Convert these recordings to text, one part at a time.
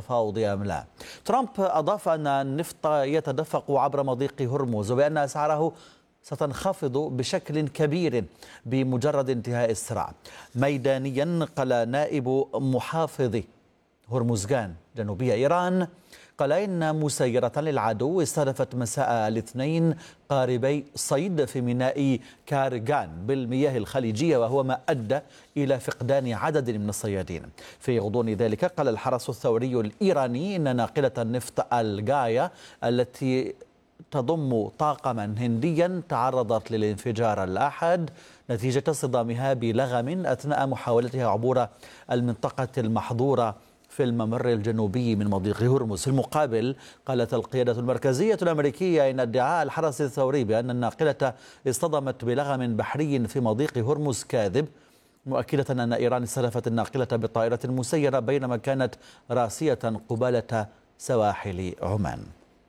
التفاوض أم لا. ترامب أضاف أن النفط يتدفق عبر مضيق هرمز وبأن أسعاره ستنخفض بشكل كبير بمجرد انتهاء الصراع. ميدانيا قال نائب محافظ هرمزغان جنوبية إيران قال إن مسيرة للعدو استهدفت مساء الاثنين قاربي صيد في ميناء كارغان بالمياه الخليجية، وهو ما أدى إلى فقدان عدد من الصيادين. في غضون ذلك قال الحرس الثوري الإيراني إن ناقلة النفط الغاية التي تضم طاقما هنديا تعرضت للانفجار الأحد نتيجة صدامها بلغم أثناء محاولتها عبور المنطقة المحظورة في الممر الجنوبي من مضيق هرمز. في المقابل قالت القيادة المركزية الأمريكية إن ادعاء الحرس الثوري بأن الناقلة اصطدمت بلغم بحري في مضيق هرمز كاذب، مؤكدة أن إيران استهدفت الناقلة بطائرة مسيرة بينما كانت راسية قبالة سواحل عمان.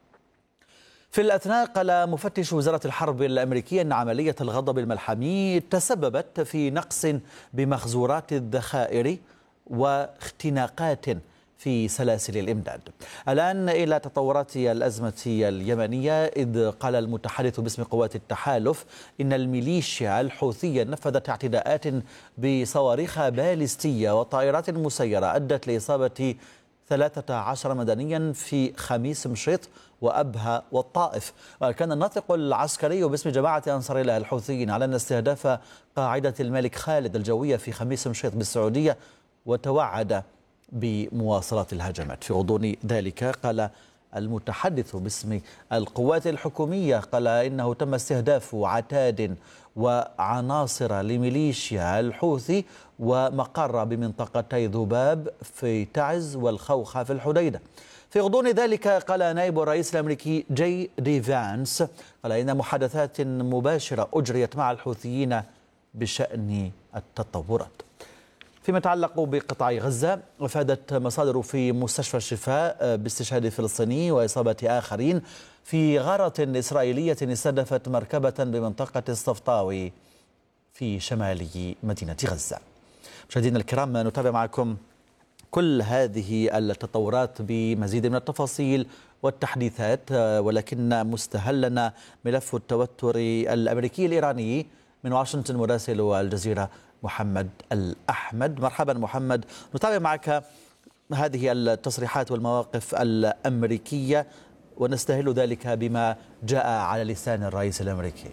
في الأثناء قال مفتش وزارة الحرب الأمريكية أن عملية الغضب الملحمي تسببت في نقص بمخزورات الذخائر واختناقات في سلاسل الإمداد. الآن إلى تطورات الأزمة اليمنية، إذ قال المتحدث باسم قوات التحالف إن الميليشيا الحوثية نفذت اعتداءات بصواريخ باليستية وطائرات مسيرة أدت لإصابة 13 مدنيا في خميس مشيط وأبها والطائف. وكان الناطق العسكري باسم جماعة أنصار الله الحوثيين على أن استهداف قاعدة الملك خالد الجوية في خميس مشيط بالسعودية، وتوعد بمواصلة الهجمات. في غضون ذلك قال المتحدث باسم القوات الحكومية قال إنه تم استهداف عتاد وعناصر لميليشيا الحوثي ومقر بمنطقتي ذباب في تعز والخوخة في الحديدة. في غضون ذلك قال نائب الرئيس الأمريكي جي دي فانس قال إن محادثات مباشرة أجريت مع الحوثيين بشأن التطورات. فيما يتعلق بقطاع غزة، أفادت مصادر في مستشفى الشفاء باستشهاد فلسطيني وإصابة آخرين في غارة إسرائيلية استهدفت مركبة بمنطقة الصفطاوي في شمال مدينة غزة. مشاهدينا الكرام، نتابع معكم كل هذه التطورات بمزيد من التفاصيل والتحديثات، ولكن مستهلنا ملف التوتر الأمريكي الإيراني. من واشنطن مراسل الجزيرة محمد الأحمد. مرحبا محمد، نتابع معك هذه التصريحات والمواقف الأمريكية ونستهل ذلك بما جاء على لسان الرئيس الأمريكي.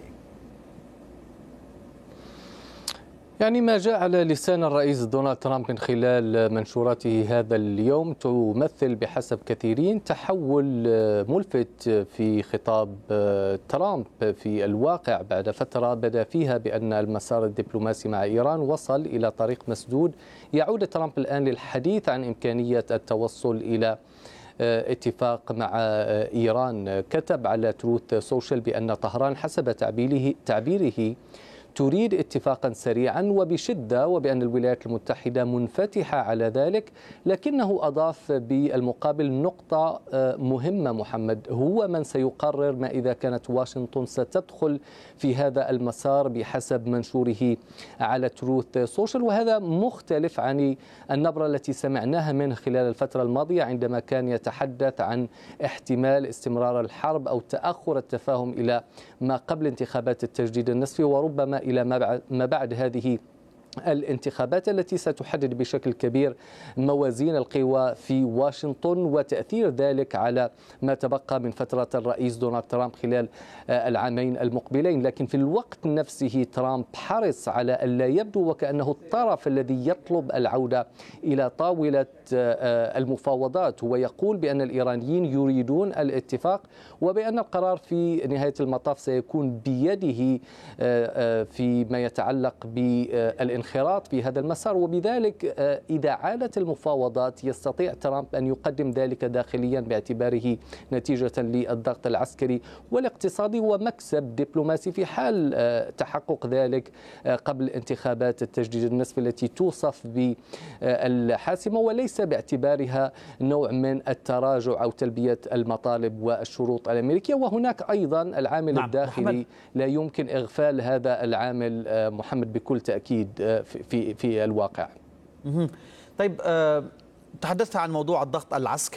يعني ما جاء على لسان الرئيس دونالد ترامب من خلال منشوراته هذا اليوم تمثل بحسب كثيرين تحول ملفت في خطاب ترامب في الواقع بعد فترة بدا فيها بأن المسار الدبلوماسي مع إيران وصل إلى طريق مسدود. يعود ترامب الآن للحديث عن إمكانية التوصل إلى اتفاق مع إيران. كتب على تروث سوشيال بأن طهران حسب تعبيره تريد اتفاقا سريعا وبشدة، وبأن الولايات المتحدة منفتحة على ذلك، لكنه أضاف بالمقابل نقطة مهمة محمد، هو من سيقرر ما إذا كانت واشنطن ستدخل في هذا المسار بحسب منشوره على تروث سوشيال. وهذا مختلف عن النبرة التي سمعناها منه خلال الفترة الماضية عندما كان يتحدث عن احتمال استمرار الحرب أو تأخر التفاهم إلى ما قبل انتخابات التجديد النصفي، وربما إلى ما بعد هذه الانتخابات التي ستحدد بشكل كبير موازين القوى في واشنطن وتأثير ذلك على ما تبقى من فترة الرئيس دونالد ترامب خلال العامين المقبلين. لكن في الوقت نفسه ترامب حرص على ألا يبدو وكأنه الطرف الذي يطلب العودة إلى طاولة المفاوضات. هو يقول بأن الإيرانيين يريدون الاتفاق وبأن القرار في نهاية المطاف سيكون بيده فيما يتعلق بالانخراط في هذا المسار، وبذلك إذا عادت المفاوضات يستطيع ترامب أن يقدم ذلك داخليا باعتباره نتيجة للضغط العسكري والاقتصادي ومكسب دبلوماسي في حال تحقق ذلك قبل انتخابات التجديد النصفي التي توصف بالحاسمة، وليس باعتبارها نوع من التراجع أو تلبية المطالب والشروط الأمريكية. وهناك أيضا العامل الداخلي محمد. لا يمكن إغفال هذا العامل محمد بكل تأكيد في الواقع. طيب، تحدثت عن موضوع الضغط العسكري.